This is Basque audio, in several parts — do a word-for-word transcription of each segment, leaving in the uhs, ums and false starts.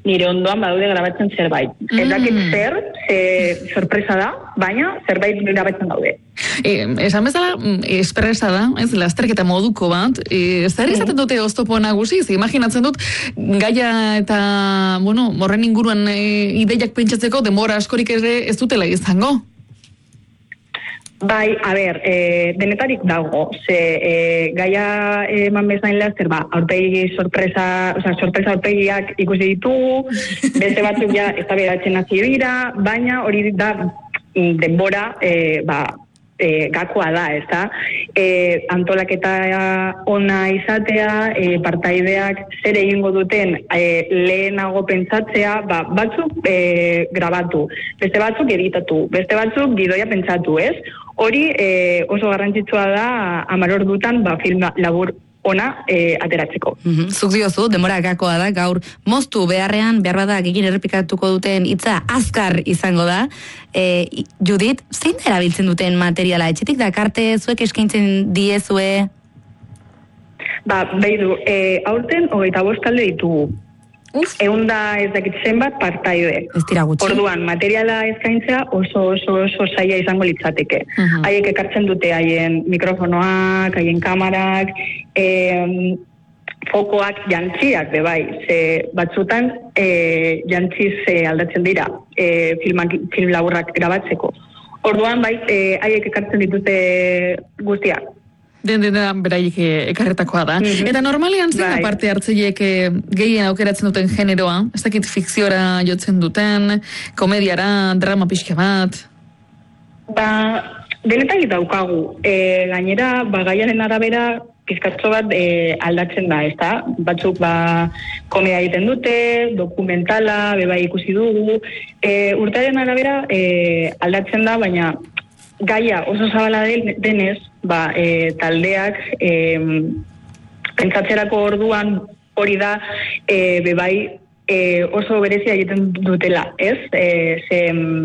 nire ondoan badaude grabatzen zerbait. Mm. Ez dakit zer, ze sorpresa da, baina zerbait grabatzen daude. E, esan bezala, espresa da, ez, lasterketa moduko bat, e, zer izaten dute oztopo nagusi, ze imaginatzen dut, gaia eta, bueno, horren inguruan e, ideiak pentsatzeko, denbora askorik ere ez dutela izango. Bai, a ber, e, denetarik dago, ze e, gaia eman bezain laster, ba, aurpegi sorpresa, o sea, sorpresa aurpegiak ikusi ditugu, beste batzuk ja ez da beratzen hasi dira, baina hori da denbora, e, ba, E, gakoa da, ez da? E, antolaketa ona izatea, e, partaideak zer egingo duten e, lehenago pentsatzea, ba, batzuk e, grabatu, beste batzuk editatu, beste batzuk gidoia pentsatu, ez? Hori e, oso garrantzitsua da hamar ordutan ba, film labur ona e, ateratzeko. Mm-hmm. Zuk diozu, denbora gakoa da, gaur moztu beharrean, behar bada egin errepikatuko duten hitza azkar izango da. E, Judit, zein da erabiltzen duten materiala? Etxetik dakarte, zuek eskaintzen diezue? Ba, behidu, e, aurten hogeita bost talde ditugu. Eunda ez dakit zenbat partaide. Ez dira gutxi. Orduan, materiala eskaintzea oso oso oso saia izango litzateke. Uh-huh. Haiek ekartzen dute haien mikrofonoak, haien kamarak, eh, fokoak, jantziak, bebai. Ze batzutan eh, jantziz eh, aldatzen dira eh, filmak, film laburrak grabatzeko. Orduan, bai, eh, haiek ekartzen ditute guztiak. Den dena beraiek ekarretakoa da. Mm-hmm. Eta normalean zein da parte hartzeiek gehien aukeratzen duten generoa? Ez dakit fikziora jotzen duten, komediara, drama pixka bat? Ba, denetak daukagu. E, gainera, ba, gaiaren arabera, pizkatxo bat e, aldatzen da, ez da? Batzuk, ba, komedia egiten dute, dokumentala, beba ikusi dugu. E, urtearen arabera e, aldatzen da, baina gaia oso zabala denez, ba, e, taldeak e, pentsatzerako orduan hori da e, bebai e, oso berezia egiten dutela, ez? E, ze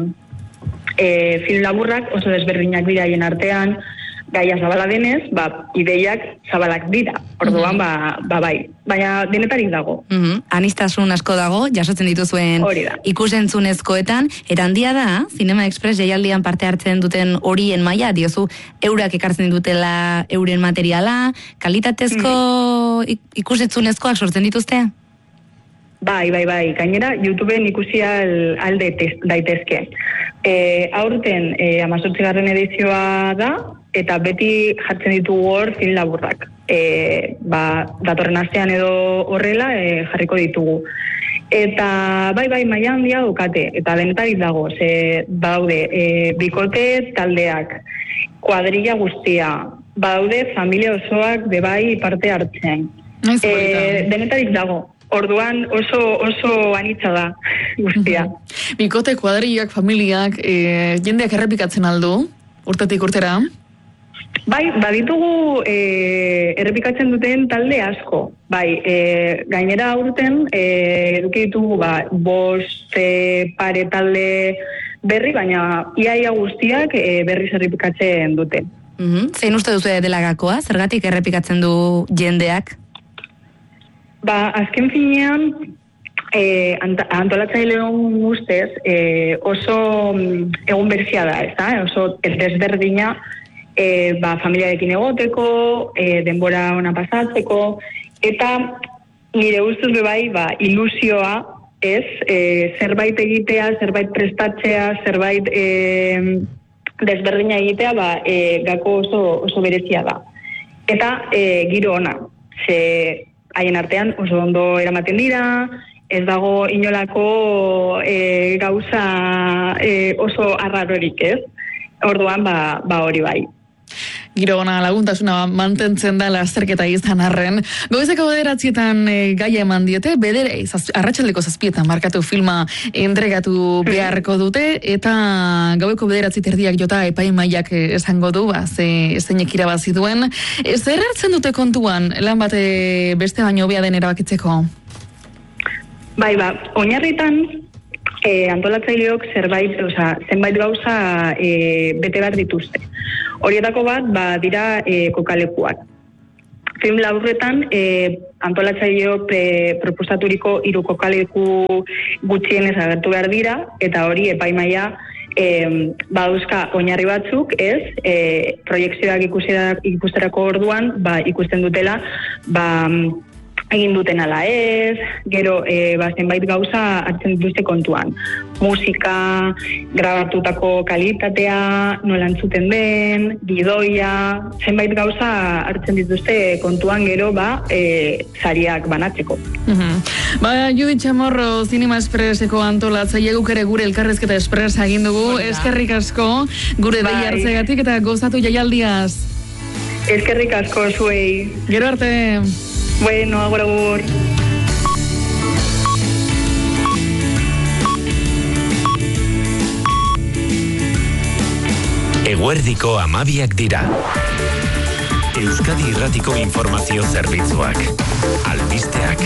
e, film laburrak oso desberdinak dira haien artean, gaia zabala denez, ba, ideiak zabalak dira, orduan mm-hmm. ba, ba bai, baina denetarik dago. Mm-hmm. Anistasun asko dago, jasotzen dituzuen ikusentzunezkoetan, eta handia da, Cinema Express jaialdian parte hartzen duten horien maila, diozu, eurak ekartzen dutela euren materiala, kalitatezko mm-hmm. ikusentzunezkoak sortzen dituzte? Bai, bai, bai. Gainera, YouTubeen ikusi alde daitezke. E, aurten, e, amazortzigarren edizioa da, eta beti jartzen ditugu hor film laburrak. E, ba, datorren astean edo horrela e, jarriko ditugu. Eta bai, bai, maila handia dukate, eta denetarik dago, ze badaude e, bikote taldeak, kuadrilla guztia, badaude familia osoak bebai parte hartzen. E, denetarik dago. Orduan oso oso anitza da guztia. Mm-hmm. Bikote, kuadrillak, familiak, e, jendeak errepikatzen aldu, urtetik urtera? Bai, baditugu e, errepikatzen duten talde asko. Bai, e, gainera aurten e, eduki ditugu ba, bost e, pare talde berri, baina iaia guztiak e, berriz errepikatzen dute. Mm-hmm. Zein uste duzu dela gakoa? Zergatik errepikatzen du jendeak? Ba, azken finean, eh, antolatzaileon ustez eh, oso egun berzia da, ez da? Oso desberdina eh, ba, familiarekin egoteko, eh, denbora ona pasatzeko, eta nire ustez bebai ba, ilusioa, ez, eh, zerbait egitea, zerbait prestatzea, zerbait eh, desberdina egitea, ba, eh, gako oso, oso berezia da. Eta eh, giro ona, ze haien artean oso ondo eramaten dira, ez dago inolako e, gauza e, oso arrarorik, ez? Orduan, ba, ba hori bai. Giro ona laguntasuna mantentzen da lasterketa izan arren. Goizeko bederatzietan e, gaia eman diete, bedere, arratsaldeko zazpietan markatu filma entregatu beharko dute, eta gaueko bederatzi terdiak jota epaimaiak esango du, ba, ze zeinek irabazi duen. E, zer hartzen dute kontuan, lan bate beste baino hobea den erabakitzeko? Bai, ba, oinarritan, e, antolatzaileok zerbait, oza, zenbait gauza e, bete bat dituzte. Horietako bat, ba, dira e, kokalekuak. film laburretan e, antolatzaileo pre, proposaturiko hiru kokaleku gutxienez agertu behar dira, eta hori epaimaia e, badauzka oinarri batzuk, ez, e, proiekzioak ikusterako orduan, ba, ikusten dutela, ba, egin duten ala ez, gero e, ba, zenbait gauza hartzen dituzte kontuan. Musika, grabatutako kalitatea, nola entzuten den, gidoia, zenbait gauza hartzen dituzte kontuan gero ba, e, sariak banatzeko. Uh-huh. Ba, Judit Chamorro, Cinema Expresseko antolatzaile guk ere gure elkarrezketa Express egin dugu, eskerrik asko, gure bai. Dei hartzegatik eta gozatu jaialdiaz. Eskerrik asko zuei. Gero arte. Bueno, agur agur. Eguerdiko amabiak dira. Euskadi Irratiko Informazio Zerbitzuak. Albisteak.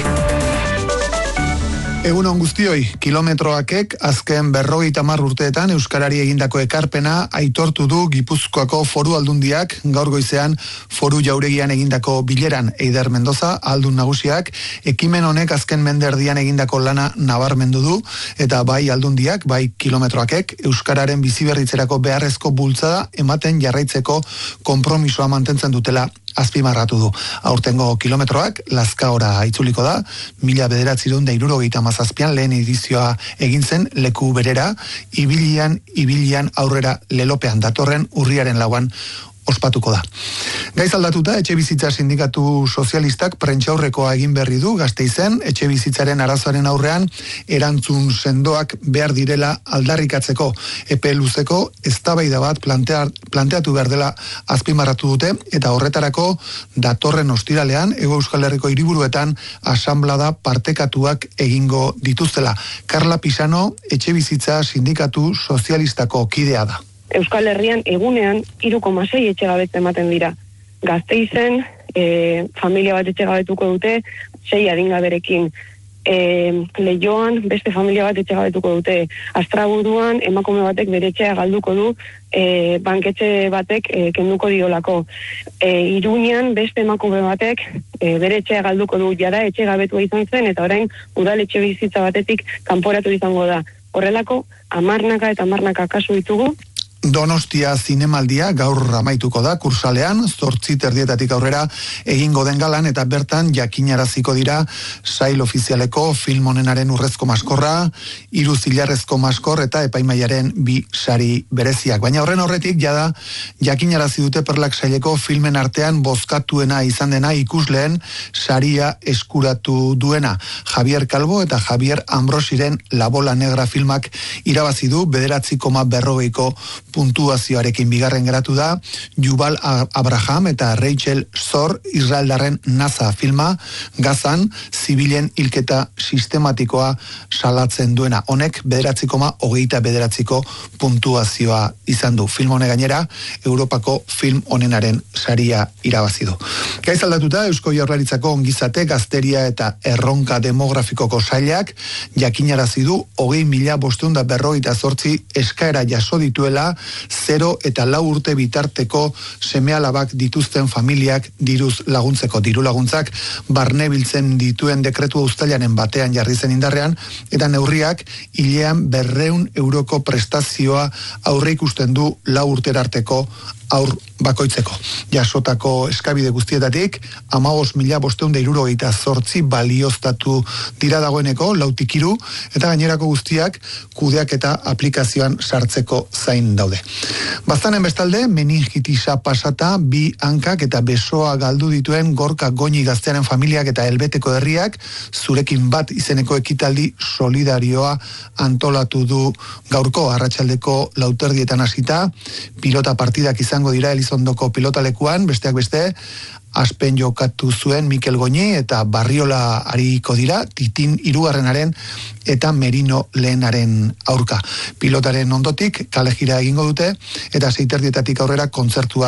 Egun on guztioi, kilometroakek azken berrogeita hamar urteetan Euskarari egindako ekarpena aitortu du Gipuzkoako Foru Aldundiak gaur goizean Foru Jauregian egindako bileran. Eider Mendoza, aldun nagusiak, ekimen honek azken menderdian egindako lana nabarmendu du, eta bai aldundiak, bai kilometroakek Euskararen biziberritzerako beharrezko bultzada ematen jarraitzeko konpromisoa mantentzen dutela azpimarratu du. Aurtengo kilometroak Lazkaora itzuliko da, mila bederatziehun eta hirurogeita hamazazpian lehen edizioa egin zen leku berera, ibilian, ibilian aurrera lelopean datorren urriaren lauan ospatuko da. Gaiz aldatuta, Etxebizitza Sindikatu Sozialistak prentxaurrekoa egin berri du Gasteizen, etxebizitzaren arazoaren aurrean erantzun sendoak behar direla aldarrikatzeko. Epe luzeko eztabaida bat plantea, planteatu behar dela azpimarratu dute, eta horretarako datorren ostiralean Hego Euskal Herriko hiriburuetan asanblada partekatuak egingo dituztela. Carla Pisano, Etxebizitza Sindikatu Sozialistako kidea da. Euskal Herrian egunean hiru koma sei etxegabetze ematen dira. Gasteizen e, familia bat etxegabetuko dute sei adingaberekin. E, Leioan beste familia bat etxegabetuko dute. Astraburuan emakume batek bere etxea galduko du e, banketxe batek e, kenduko diolako. E, Iruñean beste emakume batek e, bere etxea galduko du, jada etxegabetua izan zen eta orain udal etxebizitza batetik kanporatu izango da. Horrelako hamarnaka eta hamarnaka kasu ditugu. Donostia zinemaldia gaur amaituko da kursalean, zortzi terdietatik aurrera egingo den galan eta bertan jakinaraziko dira sail ofizialeko film honenaren urrezko maskorra, hiru zilarrezko maskor eta epaimaiaren bi sari bereziak. Baina horren horretik jada jakinarazi dute Perlak saileko filmen artean bozkatuena izan dena ikusleen saria eskuratu duena. Javier Calvo eta Javier Ambrosiren La Bola Negra filmak irabazi du bederatzi koma berrogeiko puntuazioarekin. Bigarren geratu da Yuval Abraham eta Rachel Zor Israeldarren Naza filma, Gazan zibilen hilketa sistematikoa salatzen duena. Honek bederatzi koma hogeita bederatziko puntuazioa izan du. Film hone gainera Europako film honenaren saria irabazi du. Gaiz aldatuta, Eusko Jaurlaritzako ongizate, gazteria eta erronka demografikoko sailak jakinarazi du hogei mila bostehun eta berrogeita zortzi eskaera jaso dituela zero eta lau urte bitarteko seme-alabak dituzten familiak diruz laguntzeko. Diru laguntzak barne biltzen dituen dekretua uztailaren batean jarri zen indarrean, eta neurriak hilean berreun euroko prestazioa aurre ikusten du lau urtera arteko aur bakoitzeko. Jasotako eskabide guztietatik, hamabost mila bostehun eta hirurogeita zortzi balioztatu dira dagoeneko, lautik hiru, eta gainerako guztiak kudeak eta aplikazioan sartzeko zain daude. Baztanen bestalde, meningitisa pasata, bi hankak eta besoa galdu dituen Gorka Goñi gaztearen familiak eta Elbeteko herriak zurekin bat izeneko ekitaldi solidarioa antolatu du gaurko arratsaldeko lauterdietan hasita, pilota partidak izango dira Elizondoko pilotalekuan, besteak beste, Aspen jokatu zuen Mikel Goñi eta Barriola ariko dira, Titin hirugarrenaren eta Merino lehenaren aurka. Pilotaren ondotik kalejira egingo dute eta sei terdietatik aurrera kontzertuak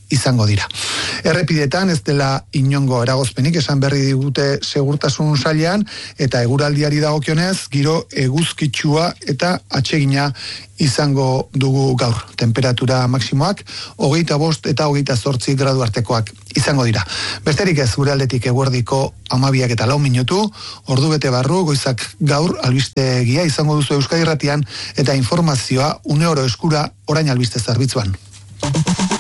izango dira. Errepidetan ez dela inongo eragozpenik esan berri digute segurtasun sailean, eta eguraldiari dagokionez giro eguzkitsua eta atsegina izango dugu gaur. Temperatura maksimoak hogeita bost eta hogeita zortzi gradu artekoak izango dira. Besterik ez, gure aldetik eguerdiko hamabiak eta lau minutu, ordu bete barru, goizak gaur albistegia izango duzu Euskadi Irratian, eta informazioa une oro eskura orain albiste zerbitzuan.